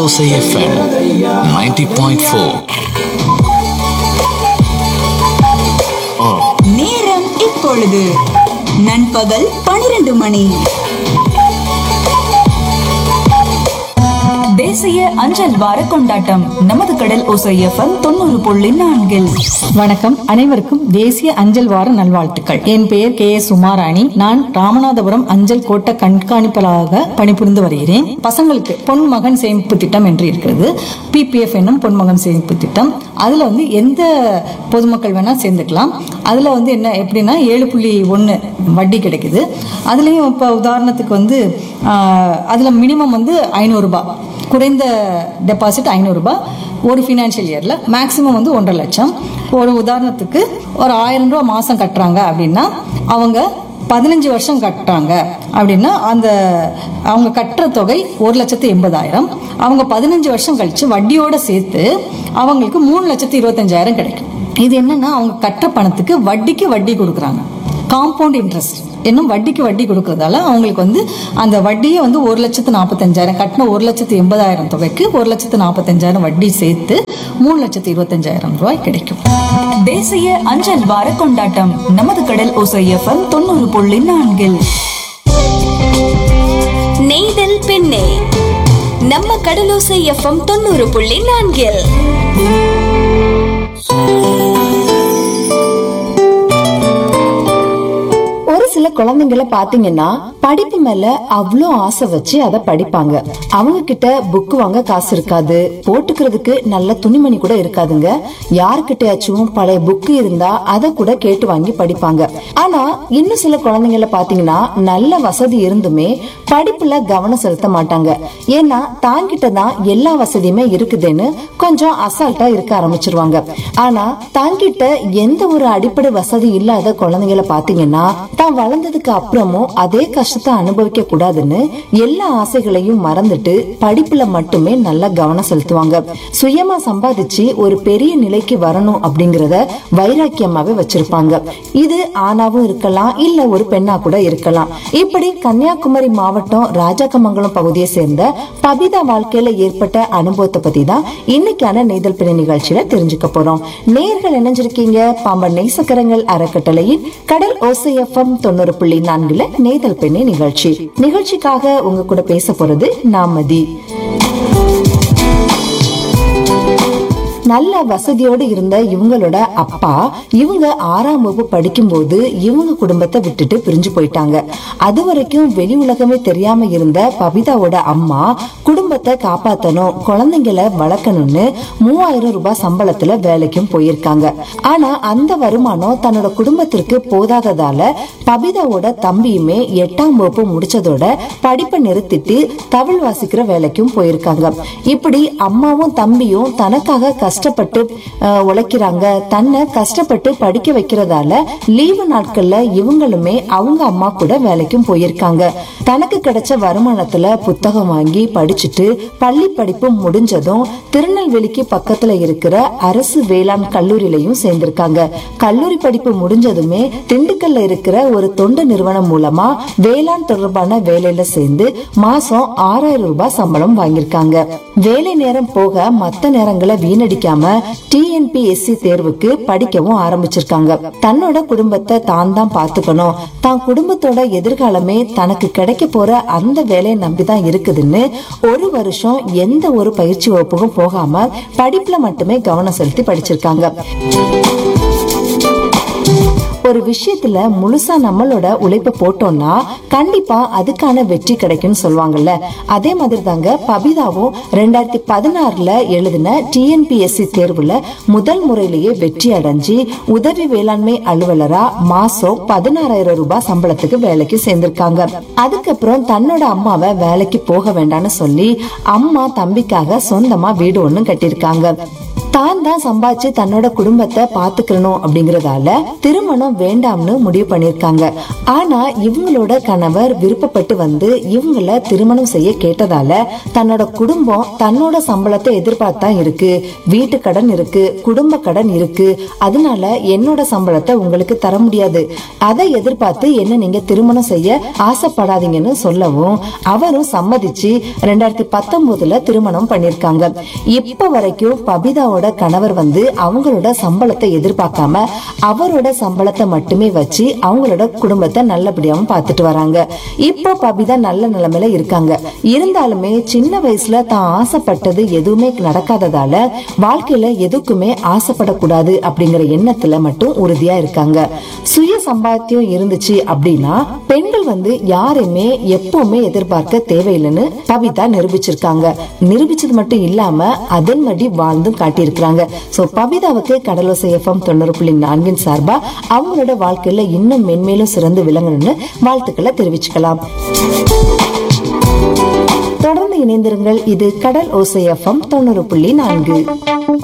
Alosa FM 90.4. நேரம் இப்பொழுது நண்பகல் 12 மணி. தேசிய அஞ்சல் வார கொண்டாட்டம் நமது கடல் ஓசை எஃப்எம் 90.4. வணக்கம், அனைவருக்கும் தேசிய அஞ்சல் வார நல்வாழ்த்துக்கள். என் பெயர் KS உமாராணி. நான் ராமநாதபுரம் அஞ்சல் கோட்ட கண்காணிப்பாளராக பணிபுரிந்து வருகிறேன். பசங்களுக்கு பொன்மகன் சேமிப்பு திட்டம் என்று இருக்கிறது. PPF என்னும் பொன்மகன் சேமிப்பு திட்டம். அதுல எந்த பொதுமக்கள் வேணா சேர்ந்துக்கலாம். அதுல என்ன எப்படின்னா 7.1 வட்டி கிடைக்குது. அதுலயும் இப்ப உதாரணத்துக்கு அதுல மினிமம் 500 ரூபாய், குறைந்த டெபாசிட் 500 ரூபாய் ஒரு ஃபினான்ஷியல் இயர்ல, மேக்சிமம் 1.5 லட்சம். ஒரு உதாரணத்துக்கு ஒரு 1000 ரூபாய் மாசம் கட்டுறாங்க அப்படின்னா அவங்க 15 வருஷம் கட்டுறாங்க அப்படின்னா அவங்க கட்டுற தொகை 1,80,000. அவங்க 15 வருஷம் கழிச்சு வட்டியோட சேர்த்து அவங்களுக்கு 3,25,000 கிடைக்கும். இது என்னன்னா அவங்க கட்டுற பணத்துக்கு வட்டிக்கு வட்டி கொடுக்குறாங்க. காம்பவுண்ட் இன்ட்ரெஸ்ட் என்னும் வட்டிக்கு வட்டி கொடுக்கறதால அவங்களுக்கு அந்த வட்டியை 1,45,000 கட்டின 1,80,000 தொகைக்கு 1,45,000 வட்டி சேர்த்து 3,25,000 ரூபாய் கிடைக்கும். தேசிய அஞ்சல் வார கொண்டாட்டம் நமது கடல் ஓசை எஃப்எம் 90.4. நெய்தல் பெண்ணே நம்ம கடலோசை எஃப்எம் 90.4. சில குழந்தைங்களை பாத்தீங்கன்னா படிப்பு மேல அவ்வளோ ஆசை வச்சு அதை படிப்பாங்க. அவங்க கிட்ட புக் வாங்க காசு இருக்காது, போட்டுக்கிறதுக்கு நல்ல துணிமணி கூட இருக்காதுங்க. யாருக்கிட்டயாச்சும் பழைய புக் இருந்தா அதை கூட கேட்டு வாங்கி படிப்பாங்க. ஆனா இன்னும் சில குழந்தைங்களை பாத்தீங்கன்னா நல்ல வசதி இருந்துமே படிப்புல கவனம் செலுத்த மாட்டாங்க. ஏன்னா தாங்கிட்ட தான் எல்லா வசதியுமே இருக்குதுன்னு கொஞ்சம் அசால்ட்டா இருக்க ஆரம்பிச்சிருவாங்க. ஆனா தாங்கிட்ட எந்த ஒரு அடிப்படை வசதி இல்லாத குழந்தைங்களை பாத்தீங்கன்னா தான் வளர்ந்ததுக்கு அப்புறமும் அதே கஷ்டத்தை அனுபவிக்க கூடாதுன்னு எல்லா ஆசைகளையும் மறந்துட்டு படிப்புல மட்டுமே நல்லா கவனம் செலுத்துவாங்க. சுயமா சம்பாதிச்சு ஒரு பெரிய நிலைக்கு வரணும் அப்படிங்கறத வைராக்கியமாவே வச்சிருப்பாங்க. இது ஆணாவும் இருக்கலாம், இல்ல ஒரு பெண்ணா கூட இருக்கலாம். இப்படி கன்னியாகுமரி மாவட்டம் ராஜாக்கமங்கலம் பகுதியை சேர்ந்த பபிதா வாழ்க்கையில ஏற்பட்ட அனுபவத்தை பத்தி தான் இன்னைக்கான நெய்தல் பெண்ணை நிகழ்ச்சியில தெரிஞ்சுக்க போறோம். நேயர்கள் இணைஞ்சிருக்கீங்க பாம்பன் நேசக்கரங்கள் அறக்கட்டளையின் கடல் ஓசை எஃப்எம் 90.4 நெய்தல் பெண்ணை நிகழ்ச்சிக்காக உங்க கூட பேச போறது நாமதி. நல்ல வசதியோடு இருந்த இவங்களோட அப்பா இவங்க 6ஆம் வகுப்பு படிக்கும் போது இவங்க குடும்பத்தை விட்டுட்டு பிரிஞ்சு போயிட்டாங்க. அது வரைக்கும் வெளி உலகமே தெரியாம இருந்த பபிதாவோட அம்மா குடும்பத்தை காப்பாத்தணும், குழந்தைங்களை வளர்க்கணும்னு 3000 ரூபாய் சம்பளத்துல வேலைக்கும் போயிருக்காங்க. ஆனா அந்த வருமானம் தன்னோட குடும்பத்திற்கு போதாததால பபிதாவோட தம்பியுமே 8ஆம் வகுப்பு முடிச்சதோட படிப்பை நிறுத்திட்டு தவில் வாசிக்கிற வேலைக்கும் போயிருக்காங்க. இப்படி அம்மாவும் தம்பியும் தனக்காக கஷ்டப்பட்டு உழைக்கிறாங்க, தன்னை கஷ்டப்பட்டு படிக்க வைக்கிறதால லீவு நாட்கள்ல இவங்களுமே அவங்க அம்மா கூட வேலைக்கும் போயிருக்காங்க. தனக்கு கிடைச்ச வருமானத்துல புத்தகம் வாங்கி படிச்சுட்டு பள்ளி படிப்பு முடிஞ்சதும் திருநெல்வேலிக்கு பக்கத்துல இருக்கிற அரசு வேளாண் கல்லூரியிலையும் சேர்ந்திருக்காங்க. கல்லூரி படிப்பு முடிஞ்சதுமே திண்டுக்கல்ல இருக்கிற ஒரு தொண்டு நிறுவனம் மூலமா வேளாண் தொடர்பான வேலையில சேர்ந்து மாசம் 6000 ரூபாய் சம்பளம் வாங்கியிருக்காங்க. வேலை நேரம் போக மத்த நேரங்களை வீணடிக்காம TNPSC தேர்வுக்கு படிக்கவும் ஆரம்பிச்சிருக்காங்க. தன்னோட குடும்பத்தை தான் பாத்துக்கணும், தான் குடும்பத்தோட எதிர்காலமே தனக்கு கிடைக்க போற அந்த வேலையை நம்பிதான் இருக்குதுன்னு ஒரு வருஷம் எந்த ஒரு பயிற்சி வகுப்புக்கும் போகாம படிப்புல மட்டுமே கவனம் செலுத்தி படிச்சிருக்காங்க. ஒரு விஷயத்துல முழுசா நம்மளோட உழைப்பு போட்டோம்னா கண்டிப்பா அதுக்கான வெற்றி கிடைக்கும்னு சொல்லுவாங்கல்ல. அதே மாதிரி தாங்க பபிதாவும் 2016 எழுதின TNPSC தேர்வுல முதல் முறையிலேயே வெற்றி அடைஞ்சு உதவி வேளாண்மை அலுவலரா மாசம் 16,000 ரூபாய் சம்பளத்துக்கு வேலைக்கு சேர்ந்திருக்காங்க. அதுக்கப்புறம் தன்னோட அம்மாவை வேலைக்கு போக வேண்டாம்னு சொல்லி அம்மா தம்பிக்காக சொந்தமா வீடு ஒண்ணு கட்டிருக்காங்க. தான் தான் சம்பாதிச்சு தன்னோட குடும்பத்தை பாத்துக்கணும் அப்படிங்கறதால திருமணம் வேண்டாம்னு முடிவு பண்ணிருக்காங்க. ஆனா இவங்களோட கணவர் விருப்பப்பட்டு வந்து இவங்கள திருமணம் செய்ய கேட்டதால தன்னோட குடும்பம் தன்னோட சம்பளத்தை எதிர்பார்த்தா இருக்கு, வீட்டு கடன் இருக்கு, குடும்ப கடன் இருக்கு, அதனால என்னோட சம்பளத்தை உங்களுக்கு தர முடியாது, அதை எதிர்பார்த்து என்ன நீங்க திருமணம் செய்ய ஆசைப்படாதீங்கன்னு சொல்லவும் அவரும் சம்மதிச்சு 2019 திருமணம் பண்ணிருக்காங்க. இப்ப வரைக்கும் பபிதாவோட கணவர் வந்து அவங்களோட சம்பளத்தை எதிர்பார்க்காம அவரோட சம்பளத்தை மட்டுமே வச்சு அவங்களோட குடும்பத்தை நல்லபடியாவும் பார்த்துட்டு வராங்க. இப்போ பபிதா நல்ல நிலைமையில இருக்காங்க. இருந்தாலுமே சின்ன வயசுல தான் ஆசைப்பட்டது எதுவுமே நடக்காததால வாழ்க்கையில எதுக்குமே ஆசைப்படக்கூடாது அப்படிங்கிற எண்ணத்துல மட்டும் உறுதியா இருக்காங்க. சுய சம்பாத்தியம் இருந்துச்சு அப்படின்னா பெண்கள் வந்து யாரையுமே எப்பவுமே எதிர்பார்க்க தேவையில்லைன்னு பபிதா நிரூபிச்சிருக்காங்க. நிரூபிச்சது மட்டும் இல்லாம அதன்படி வாழ்ந்தும் காட்டியிருக்கிறாங்க. சோ பபிதாவுக்கு கடலோசை எஃப்எம் 90.4 சார்பா அவங்களோட வாழ்க்கையில இன்னும் மென்மேலும் சிறந்து விளங்கணும்னு வாழ்த்துக்களை தெரிவிச்சுக்கலாம். தொடர்ந்து இணைந்திருங்கள். இது கடல் ஓசை எஃப்எம் 90.4.